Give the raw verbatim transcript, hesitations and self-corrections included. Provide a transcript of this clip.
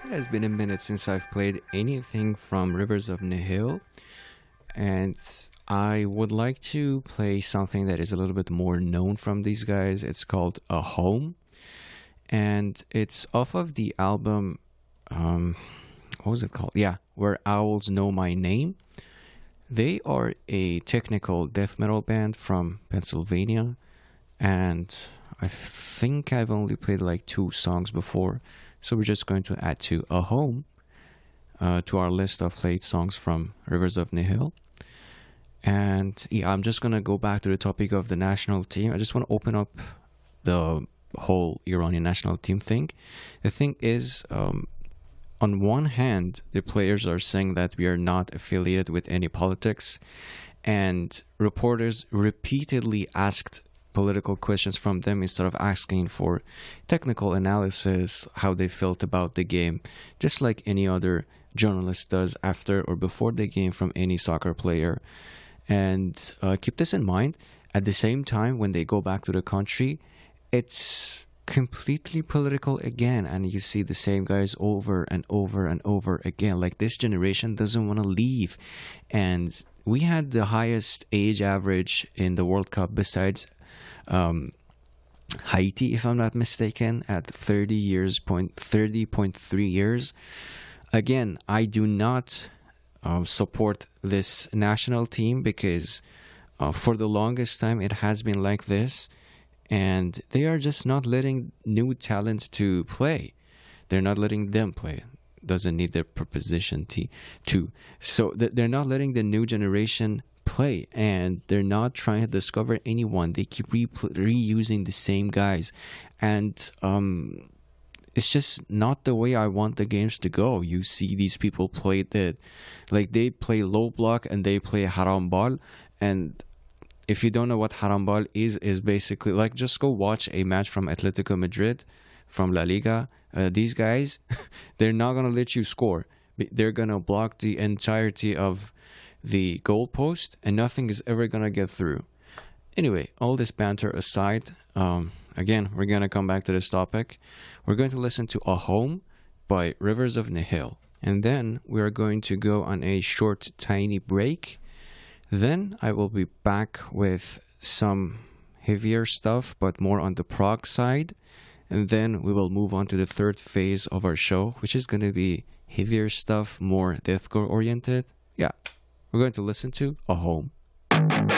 It has been a minute since I've played anything from Rivers of Nihil, and I would like to play something that is a little bit more known from these guys. It's called A Home, and it's off of the album, um, what was it called? Yeah, Where Owls Know My Name. They are a technical death metal band from Pennsylvania, and I think I've only played like two songs before, so we're just going to add to A Home uh, to our list of played songs from Rivers of Nihil. And yeah, I'm just gonna go back to the topic of the national team. I just want to open up the whole Iranian national team thing. The thing is, um, on one hand, the players are saying that we are not affiliated with any politics, and reporters repeatedly asked political questions from them instead of asking for technical analysis, how they felt about the game, just like any other journalist does after or before the game from any soccer player. And uh, keep this in mind, at the same time, when they go back to the country, it's completely political again, and you see the same guys over and over and over again. Like, this generation doesn't want to leave. And we had the highest age average in the World Cup besides um, Haiti, if I'm not mistaken, at thirty years, point thirty point three years. Again, I do not uh, support this national team because uh, for the longest time it has been like this, and they are just not letting new talent to play. They're not letting them play. Doesn't need their preposition T to. So th- they're not letting the new generation play, and they're not trying to discover anyone. They keep re- reusing the same guys, and um, it's just not the way I want the games to go. You see these people play that, like, they play low block and they play haram ball, and if you don't know what haram ball is, is basically like, just go watch a match from Atletico Madrid, from La Liga. Uh, these guys, they're not gonna let you score. They're gonna block the entirety of the goalpost, and nothing is ever gonna get through. Anyway, all this banter aside, um, again, we're gonna come back to this topic. We're going to listen to A Home by Rivers of Nihil, and then we are going to go on a short, tiny break. Then I will be back with some heavier stuff, but more on the prog side. And then we will move on to the third phase of our show, which is going to be heavier stuff, more deathcore oriented. Yeah, we're going to listen to A Home.